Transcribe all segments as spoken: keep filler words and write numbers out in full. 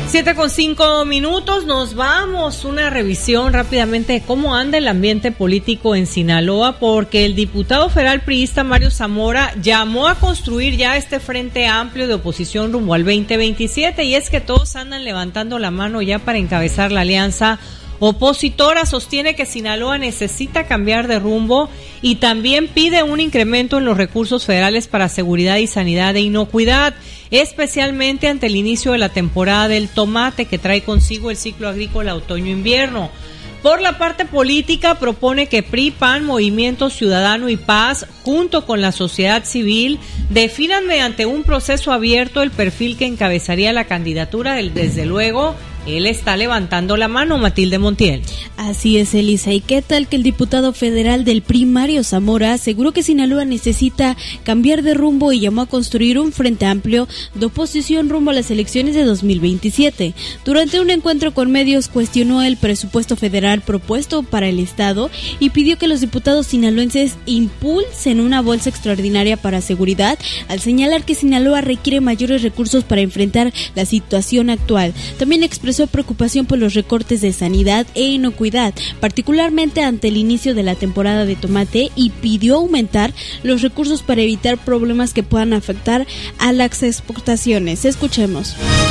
Siete con cinco minutos, nos vamos. Una revisión rápidamente de cómo anda el ambiente político en Sinaloa, porque el diputado federal priista Mario Zamora llamó a construir ya este frente amplio de oposición rumbo al veinte veintisiete, y es que todos andan levantando la mano ya para encabezar la alianza opositora. Sostiene que Sinaloa necesita cambiar de rumbo y también pide un incremento en los recursos federales para seguridad y sanidad e inocuidad, especialmente ante el inicio de la temporada del tomate que trae consigo el ciclo agrícola otoño-invierno. Por la parte política, propone que P R I, P A N, Movimiento Ciudadano y Paz, junto con la sociedad civil, definan mediante un proceso abierto el perfil que encabezaría la candidatura del, desde luego, él está levantando la mano, Matilde Montiel. Así es, Elisa. ¿Y qué tal que el diputado federal del P R I, Mario Zamora, aseguró que Sinaloa necesita cambiar de rumbo y llamó a construir un frente amplio de oposición rumbo a las elecciones de dos mil veintisiete? Durante un encuentro con medios, cuestionó el presupuesto federal propuesto para el Estado y pidió que los diputados sinaloenses impulsen una bolsa extraordinaria para seguridad, al señalar que Sinaloa requiere mayores recursos para enfrentar la situación actual. También expresó preocupación por los recortes de sanidad e inocuidad, particularmente ante el inicio de la temporada de tomate, y pidió aumentar los recursos para evitar problemas que puedan afectar a las exportaciones. Escuchemos.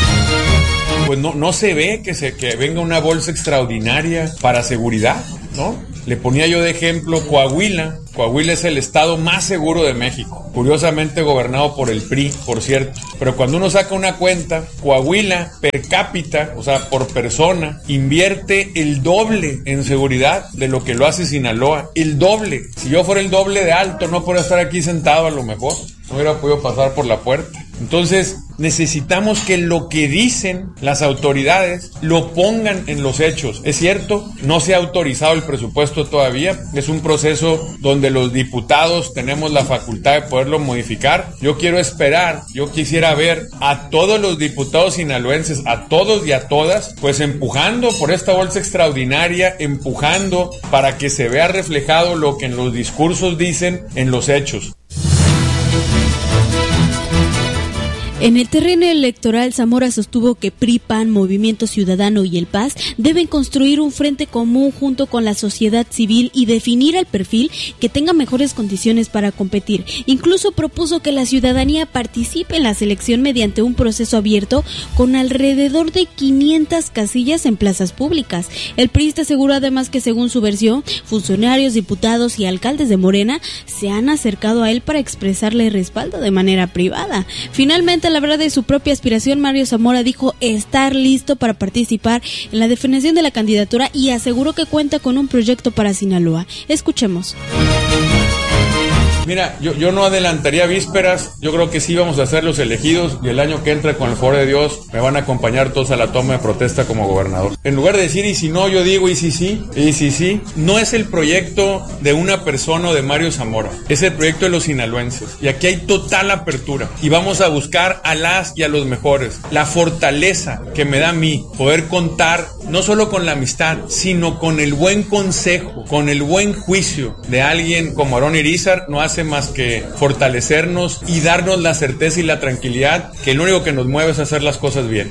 Pues no, no se ve que, se, que venga una bolsa extraordinaria para seguridad, ¿no? Le ponía yo de ejemplo Coahuila. Coahuila es el estado más seguro de México, curiosamente gobernado por el P R I, por cierto. Pero cuando uno saca una cuenta, Coahuila per cápita, o sea, por persona, invierte el doble en seguridad de lo que lo hace Sinaloa. El doble. Si yo fuera el doble de alto, no podría estar aquí sentado a lo mejor. No hubiera podido pasar por la puerta. Entonces, necesitamos que lo que dicen las autoridades lo pongan en los hechos. Es cierto, no se ha autorizado el presupuesto todavía. Es un proceso donde los diputados tenemos la facultad de poderlo modificar. Yo quiero esperar, yo quisiera ver a todos los diputados sinaloenses, a todos y a todas, pues empujando por esta bolsa extraordinaria, empujando para que se vea reflejado lo que en los discursos dicen en los hechos. En el terreno electoral, Zamora sostuvo que P R I, P A N, Movimiento Ciudadano y el Paz deben construir un frente común junto con la sociedad civil y definir el perfil que tenga mejores condiciones para competir. Incluso propuso que la ciudadanía participe en la selección mediante un proceso abierto con alrededor de quinientas casillas en plazas públicas. El priista aseguró además que, según su versión, funcionarios, diputados y alcaldes de Morena se han acercado a él para expresarle respaldo de manera privada. Finalmente, a la verdad de su propia aspiración, Mario Zamora dijo estar listo para participar en la definición de la candidatura y aseguró que cuenta con un proyecto para Sinaloa. Escuchemos. Mira, yo, yo no adelantaría vísperas. Yo creo que sí vamos a ser los elegidos, y el año que entra, con el favor de Dios, me van a acompañar todos a la toma de protesta como gobernador. En lugar de decir y si no, yo digo y si sí, y si sí. No es el proyecto de una persona o de Mario Zamora, es el proyecto de los sinaloenses, y aquí hay total apertura y vamos a buscar a las y a los mejores. La fortaleza que me da a mí poder contar no solo con la amistad, sino con el buen consejo, con el buen juicio de alguien como Aarón Irizar, no hace más que fortalecernos y darnos la certeza y la tranquilidad que lo único que nos mueve es hacer las cosas bien.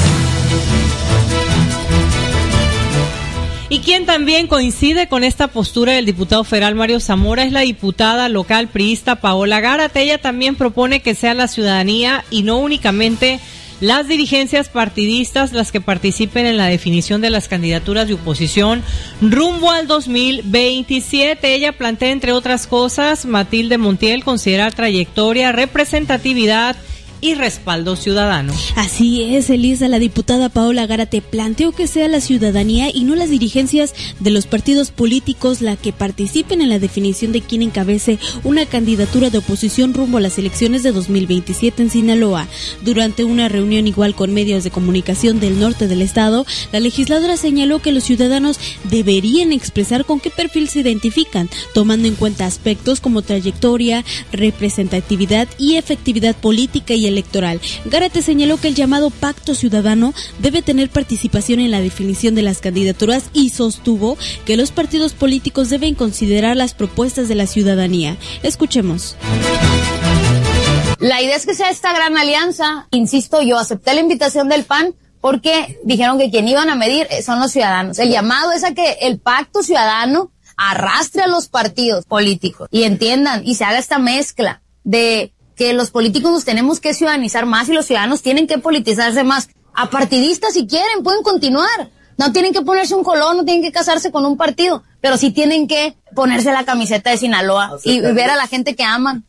Y quien también coincide con esta postura del diputado federal Mario Zamora es la diputada local priista Paola Gárate. Ella también propone que sea la ciudadanía y no únicamente las dirigencias partidistas las que participen en la definición de las candidaturas de oposición rumbo al dos mil veintisiete. Ella plantea, entre otras cosas, Matilde Montiel, considerar trayectoria, representatividad y respaldo ciudadano. Así es, Elisa. La diputada Paola Gárate planteó que sea la ciudadanía y no las dirigencias de los partidos políticos la que participen en la definición de quién encabece una candidatura de oposición rumbo a las elecciones de dos mil veintisiete en Sinaloa. Durante una reunión igual con medios de comunicación del norte del estado, la legisladora señaló que los ciudadanos deberían expresar con qué perfil se identifican, tomando en cuenta aspectos como trayectoria, representatividad y efectividad política y electoral. Gárate señaló que el llamado Pacto Ciudadano debe tener participación en la definición de las candidaturas y sostuvo que los partidos políticos deben considerar las propuestas de la ciudadanía. Escuchemos. La idea es que sea esta gran alianza. Insisto, yo acepté la invitación del P A N porque dijeron que quien iban a medir son los ciudadanos. El llamado es a que el pacto ciudadano arrastre a los partidos políticos y entiendan y se haga esta mezcla de que los políticos nos tenemos que ciudadanizar más y los ciudadanos tienen que politizarse más. A partidistas, si quieren, pueden continuar. No tienen que ponerse un colón, no tienen que casarse con un partido, pero sí tienen que ponerse la camiseta de Sinaloa y ver a la gente que aman.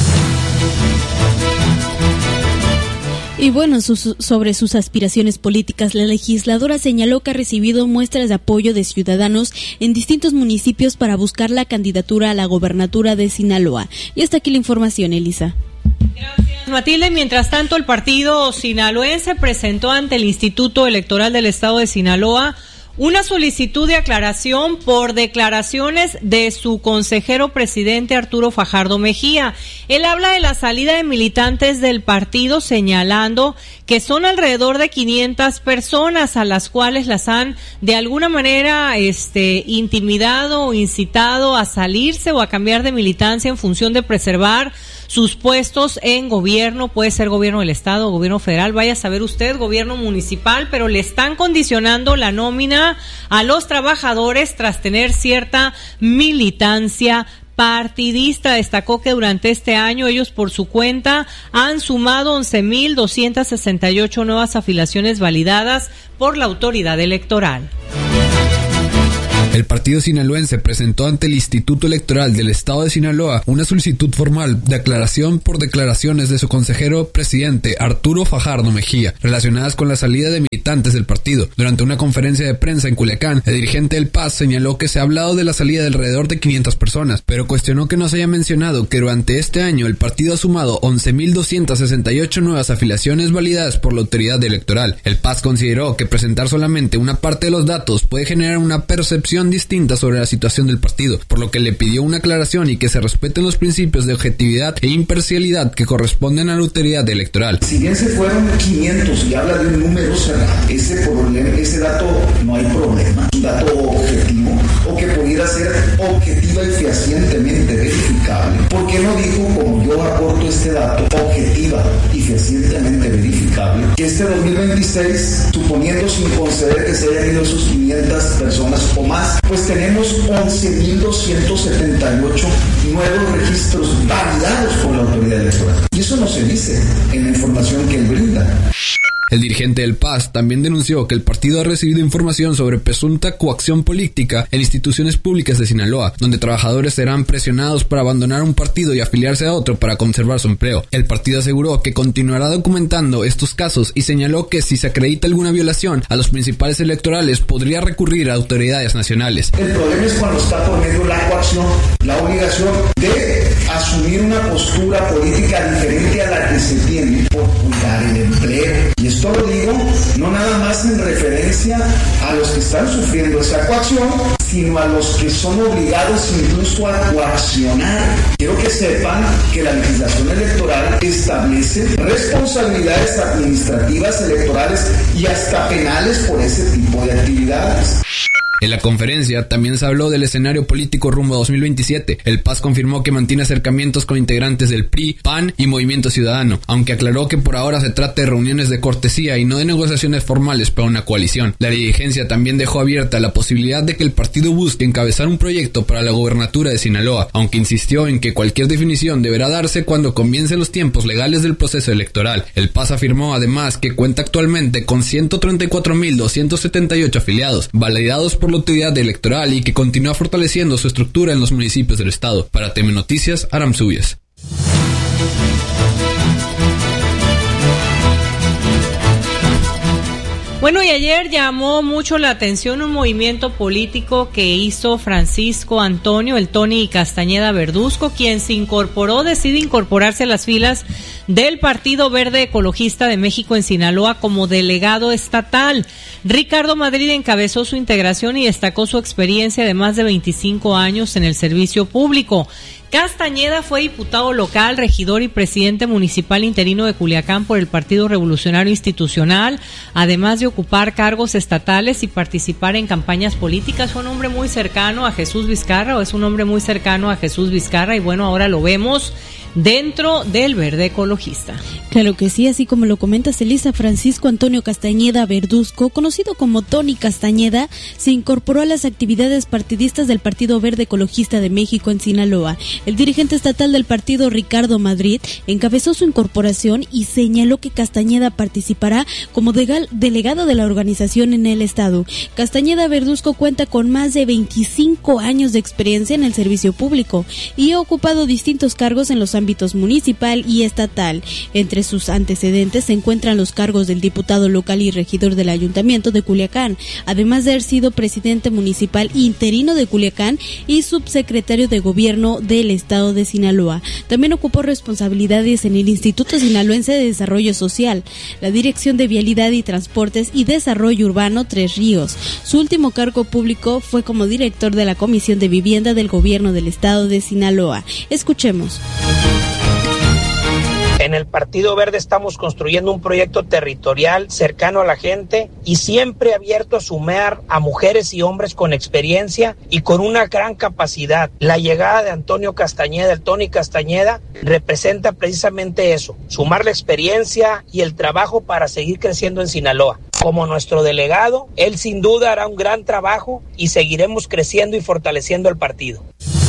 Y bueno, sus, sobre sus aspiraciones políticas, la legisladora señaló que ha recibido muestras de apoyo de ciudadanos en distintos municipios para buscar la candidatura a la gobernatura de Sinaloa. Y hasta aquí la información, Elisa. Gracias, Matilde. Mientras tanto, el partido sinaloense presentó ante el Instituto Electoral del Estado de Sinaloa una solicitud de aclaración por declaraciones de su consejero presidente Arturo Fajardo Mejía. Él habla de la salida de militantes del partido, señalando que son alrededor de quinientas personas a las cuales las han de alguna manera este intimidado o incitado a salirse o a cambiar de militancia en función de preservar sus puestos en gobierno, puede ser gobierno del estado, gobierno federal, vaya a saber usted, gobierno municipal, pero le están condicionando la nómina a los trabajadores tras tener cierta militancia partidista. Destacó que durante este año ellos por su cuenta han sumado once mil doscientas sesenta y ocho nuevas afiliaciones validadas por la autoridad electoral. El partido sinaloense presentó ante el Instituto Electoral del Estado de Sinaloa una solicitud formal de aclaración por declaraciones de su consejero presidente Arturo Fajardo Mejía, relacionadas con la salida de militantes del partido. Durante una conferencia de prensa en Culiacán, el dirigente del P A S señaló que se ha hablado de la salida de alrededor de quinientas personas, pero cuestionó que no se haya mencionado que durante este año el partido ha sumado once mil doscientas sesenta y ocho nuevas afiliaciones validadas por la autoridad electoral. El P A S consideró que presentar solamente una parte de los datos puede generar una percepción distinta sobre la situación del partido, por lo que le pidió una aclaración y que se respeten los principios de objetividad e imparcialidad que corresponden a la autoridad electoral. Si bien se fueron quinientos y habla de un número cerrado, ese problema, ese dato no hay problema, un dato objetivo o que pudiera ser objetiva y fehacientemente verificable. ¿Por qué no dijo, como yo aporto este dato, objetiva y fehacientemente verificable, que este dos mil veintiséis, suponiendo sin conceder que se hayan ido sus quinientas personas o más, pues tenemos once mil doscientos setenta y ocho nuevos registros validados por la autoridad electoral? Y eso no se dice en la información que él brinda. El dirigente del P A S también denunció que el partido ha recibido información sobre presunta coacción política en instituciones públicas de Sinaloa, donde trabajadores serán presionados para abandonar un partido y afiliarse a otro para conservar su empleo. El partido aseguró que continuará documentando estos casos y señaló que si se acredita alguna violación a los principales electorales podría recurrir a autoridades nacionales. El problema es cuando está por medio la coacción, la obligación de asumir una postura política diferente a la que se tiene por cuidar el empleo. Y esto lo digo no nada más en referencia a los que están sufriendo esa coacción, sino a los que son obligados incluso a coaccionar. Quiero que sepan que la legislación electoral establece responsabilidades administrativas electorales y hasta penales por ese tipo de actividades. En la conferencia también se habló del escenario político rumbo a dos mil veintisiete. El P A S confirmó que mantiene acercamientos con integrantes del P R I, P A N y Movimiento Ciudadano, aunque aclaró que por ahora se trata de reuniones de cortesía y no de negociaciones formales para una coalición. La dirigencia también dejó abierta la posibilidad de que el partido busque encabezar un proyecto para la gobernatura de Sinaloa, aunque insistió en que cualquier definición deberá darse cuando comiencen los tiempos legales del proceso electoral. El P A S afirmó además que cuenta actualmente con ciento treinta y cuatro mil doscientos setenta y ocho afiliados, validados por la autoridad electoral y que continúa fortaleciendo su estructura en los municipios del estado. Para T M Noticias, Aram Subias. Bueno, y ayer llamó mucho la atención un movimiento político que hizo Francisco Antonio, el Tony Castañeda Verduzco, quien se incorporó, decide incorporarse a las filas del Partido Verde Ecologista de México en Sinaloa como delegado estatal. Ricardo Madrid encabezó su integración y destacó su experiencia de más de veinticinco años en el servicio público. Castañeda fue diputado local, regidor y presidente municipal interino de Culiacán por el Partido Revolucionario Institucional, además de ocupar cargos estatales y participar en campañas políticas. Fue un hombre muy cercano a Jesús Vizcarra, o es un hombre muy cercano a Jesús Vizcarra, y bueno, ahora lo vemos dentro del Verde Ecologista. Claro que sí, así como lo comenta Celisa, Francisco Antonio Castañeda Verduzco, conocido como Tony Castañeda, se incorporó a las actividades partidistas del Partido Verde Ecologista de México en Sinaloa. El dirigente estatal del partido, Ricardo Madrid, encabezó su incorporación y señaló que Castañeda participará como degal- delegado de la organización en el estado. Castañeda Verduzco cuenta con más de veinticinco años de experiencia en el servicio público y ha ocupado distintos cargos en los ámbitos municipal y estatal. Entre sus antecedentes se encuentran los cargos del diputado local y regidor del Ayuntamiento de Culiacán, además de haber sido presidente municipal interino de Culiacán y subsecretario de Gobierno del Estado de Sinaloa. También ocupó responsabilidades en el Instituto Sinaloense de Desarrollo Social, la Dirección de Vialidad y Transportes y Desarrollo Urbano Tres Ríos. Su último cargo público fue como director de la Comisión de Vivienda del Gobierno del Estado de Sinaloa. Escuchemos. En el Partido Verde estamos construyendo un proyecto territorial cercano a la gente y siempre abierto a sumar a mujeres y hombres con experiencia y con una gran capacidad. La llegada de Antonio Castañeda, el Tony Castañeda, representa precisamente eso, sumar la experiencia y el trabajo para seguir creciendo en Sinaloa. Como nuestro delegado, él sin duda hará un gran trabajo y seguiremos creciendo y fortaleciendo el partido.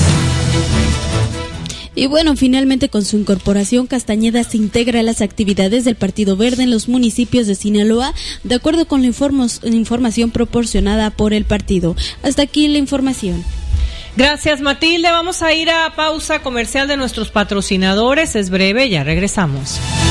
Y bueno, finalmente con su incorporación, Castañeda se integra a las actividades del Partido Verde en los municipios de Sinaloa, de acuerdo con la informos, información proporcionada por el partido. Hasta aquí la información. Gracias, Matilde. Vamos a ir a pausa comercial de nuestros patrocinadores. Es breve, ya regresamos.